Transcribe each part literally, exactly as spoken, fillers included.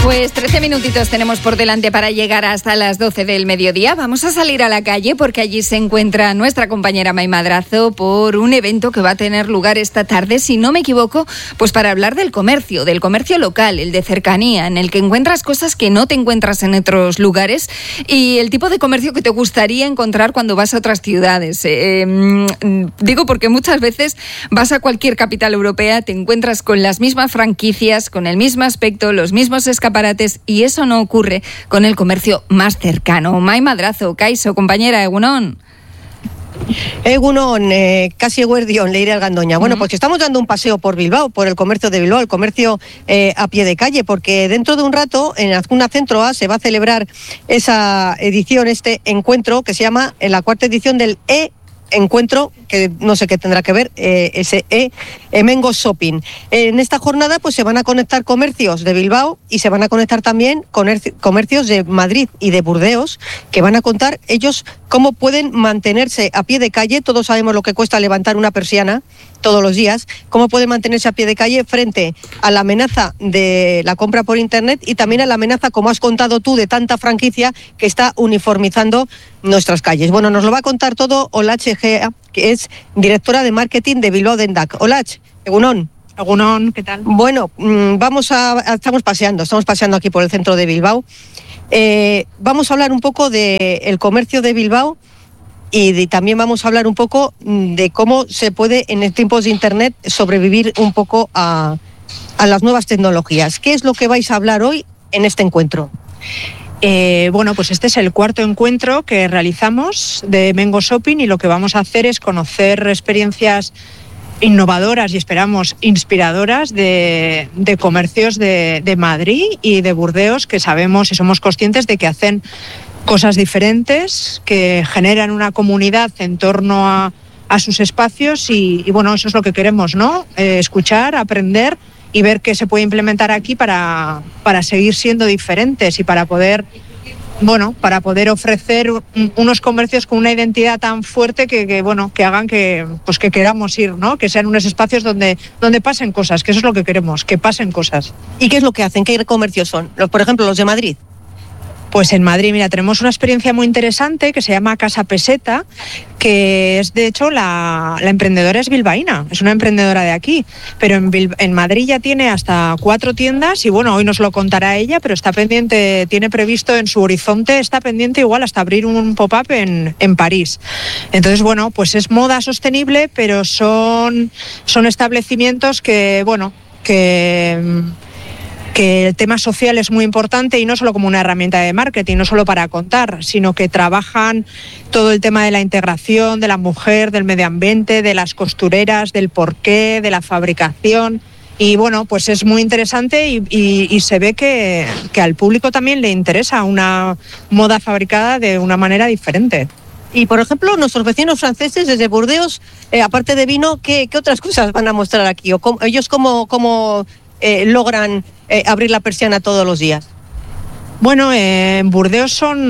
Pues trece minutitos tenemos por delante para llegar hasta las doce del mediodía. Vamos a salir a la calle porque allí se encuentra nuestra compañera May Madrazo por un evento que va a tener lugar esta tarde, si no me equivoco, pues para hablar del comercio, del comercio local, el de cercanía, en el que encuentras cosas que no te encuentras en otros lugares y el tipo de comercio que te gustaría encontrar cuando vas a otras ciudades. Eh, eh, digo porque muchas veces vas a cualquier capital europea, te encuentras con las mismas franquicias, con el mismo aspecto, los mismos escaparates, y eso no ocurre con el comercio más cercano. May Madrazo, Kaixo, compañera, Egunon. Egunon, eh, casi eguerdión, le iré al Gandoña. Bueno, uh-huh. Pues estamos dando un paseo por Bilbao, por el comercio de Bilbao, el comercio eh, a pie de calle, porque dentro de un rato en Azcuna Centro A se va a celebrar esa edición, este encuentro que se llama en la cuarta edición del E encuentro, que no sé qué tendrá que ver, eh, ese E, Hemengo Shopping. En esta jornada pues se van a conectar comercios de Bilbao y se van a conectar también comercios de Madrid y de Burdeos, que van a contar ellos cómo pueden mantenerse a pie de calle. Todos sabemos lo que cuesta levantar una persiana todos los días, cómo pueden mantenerse a pie de calle frente a la amenaza de la compra por internet y también a la amenaza, como has contado tú, de tanta franquicia que está uniformizando nuestras calles. Bueno, nos lo va a contar todo Olach Egea, que es directora de marketing de Bilbao Dendak. Olach, Egunon. Egunon, ¿qué tal? Bueno, vamos a, estamos paseando, estamos paseando aquí por el centro de Bilbao. Eh, vamos a hablar un poco del comercio de Bilbao y de, también vamos a hablar un poco de cómo se puede en tiempos de internet sobrevivir un poco a, a las nuevas tecnologías. ¿Qué es lo que vais a hablar hoy en este encuentro? Eh, bueno, pues este es el cuarto encuentro que realizamos de Hemengo Shopping y lo que vamos a hacer es conocer experiencias innovadoras y esperamos inspiradoras de, de comercios de, de Madrid y de Burdeos, que sabemos y somos conscientes de que hacen cosas diferentes, que generan una comunidad en torno a, a sus espacios y, y bueno, eso es lo que queremos, ¿no? Eh, escuchar, aprender y ver qué se puede implementar aquí para, para seguir siendo diferentes y para poder, bueno, para poder ofrecer un, unos comercios con una identidad tan fuerte que, que bueno, que hagan que, pues que queramos ir, ¿no? Que sean unos espacios donde, donde pasen cosas, que eso es lo que queremos, que pasen cosas. ¿Y qué es lo que hacen? ¿Qué comercios son? Los, por ejemplo, los de Madrid. Pues en Madrid, mira, tenemos una experiencia muy interesante que se llama Casa Peseta, que es, de hecho, la, la emprendedora es bilbaína, es una emprendedora de aquí, pero en, Bil, en Madrid ya tiene hasta cuatro tiendas y, bueno, hoy nos lo contará ella, pero está pendiente, tiene previsto en su horizonte, está pendiente igual hasta abrir un pop-up en, en París. Entonces, bueno, pues es moda sostenible, pero son, son establecimientos que, bueno, que... que el tema social es muy importante y no solo como una herramienta de marketing, no solo para contar, sino que trabajan todo el tema de la integración de la mujer, del medio ambiente, de las costureras, del porqué, de la fabricación. Y bueno, pues es muy interesante y, y, y se ve que, que al público también le interesa una moda fabricada de una manera diferente. Y, por ejemplo, nuestros vecinos franceses desde Burdeos, eh, aparte de vino, ¿qué, qué otras cosas van a mostrar aquí? ¿O cómo, ellos cómo, cómo eh, logran eh, abrir la persiana todos los días? Bueno, eh, en Burdeos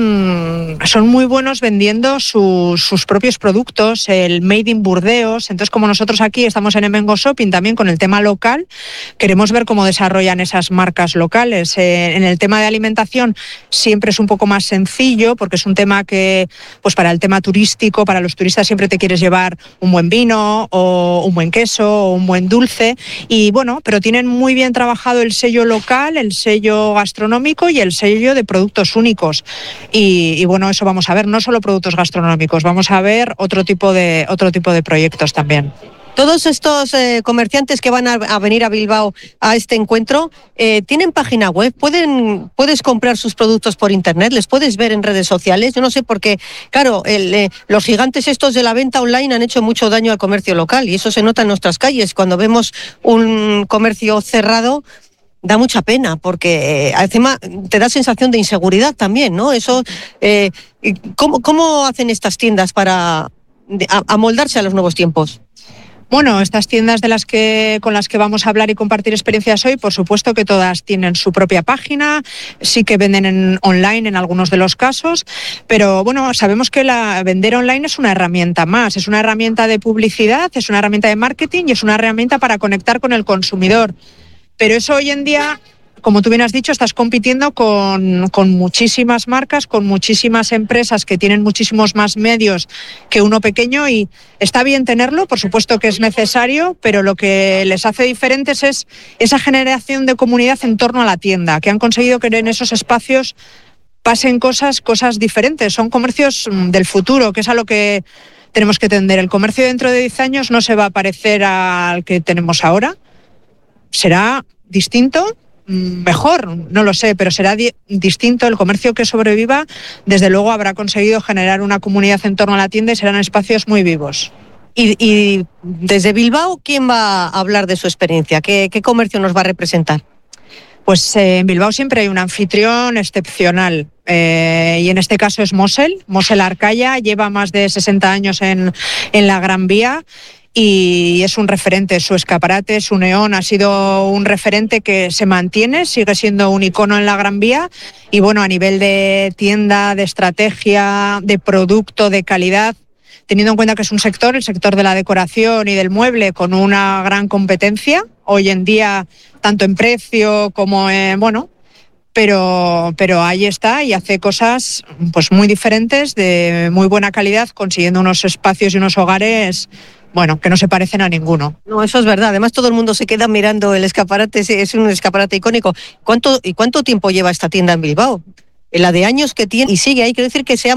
son, son muy buenos vendiendo sus, sus propios productos, el Made in Burdeos. Entonces, como nosotros aquí estamos en Hemengo Shopping también con el tema local, queremos ver cómo desarrollan esas marcas locales. Eh, en el tema de alimentación siempre es un poco más sencillo porque es un tema que, pues para el tema turístico, para los turistas siempre te quieres llevar un buen vino o un buen queso o un buen dulce. Y bueno, pero tienen muy bien trabajado el sello local, el sello gastronómico y el sello de productos únicos y, y bueno, eso vamos a ver, no solo productos gastronómicos, vamos a ver otro tipo de otro tipo de proyectos también. Todos estos eh, comerciantes que van a, a venir a Bilbao a este encuentro, eh, ¿tienen página web? ¿Pueden, ¿Puedes comprar sus productos por internet? ¿Les puedes ver en redes sociales? Yo no sé, porque, claro, el, eh, los gigantes estos de la venta online han hecho mucho daño al comercio local y eso se nota en nuestras calles. Cuando vemos un comercio cerrado, da mucha pena, porque eh, encima te da sensación de inseguridad también, ¿no? Eso, eh, ¿cómo, ¿Cómo hacen estas tiendas para amoldarse a los nuevos tiempos? Bueno, estas tiendas de las que con las que vamos a hablar y compartir experiencias hoy, por supuesto que todas tienen su propia página, sí que venden en online en algunos de los casos, pero bueno, sabemos que la, vender online es una herramienta más, es una herramienta de publicidad, es una herramienta de marketing y es una herramienta para conectar con el consumidor. Pero eso hoy en día, como tú bien has dicho, estás compitiendo con, con muchísimas marcas, con muchísimas empresas que tienen muchísimos más medios que uno pequeño, y está bien tenerlo, por supuesto que es necesario, pero lo que les hace diferentes es esa generación de comunidad en torno a la tienda, que han conseguido que en esos espacios pasen cosas, cosas diferentes. Son comercios del futuro, que es a lo que tenemos que tender. El comercio dentro de diez años no se va a parecer al que tenemos ahora. Será distinto, mejor, no lo sé, pero será di- distinto. El comercio que sobreviva, desde luego, habrá conseguido generar una comunidad en torno a la tienda y serán espacios muy vivos. Y, y desde Bilbao, ¿quién va a hablar de su experiencia? ¿Qué, qué comercio nos va a representar? Pues eh, en Bilbao siempre hay un anfitrión excepcional, eh, y en este caso es Mosel, Mosel Arcaya, lleva más de sesenta años en, en la Gran Vía y es un referente. Su escaparate, su neón, ha sido un referente que se mantiene, sigue siendo un icono en la Gran Vía, y bueno, a nivel de tienda, de estrategia, de producto, de calidad, teniendo en cuenta que es un sector, el sector de la decoración y del mueble, con una gran competencia hoy en día, tanto en precio como en, bueno, pero, pero ahí está, y hace cosas pues muy diferentes, de muy buena calidad, consiguiendo unos espacios y unos hogares, bueno, que no se parecen a ninguno. No, eso es verdad. Además, todo el mundo se queda mirando el escaparate, es, es un escaparate icónico. ¿Cuánto, ¿Y cuánto tiempo lleva esta tienda en Bilbao? La de años que tiene y sigue ahí, quiero decir que se ha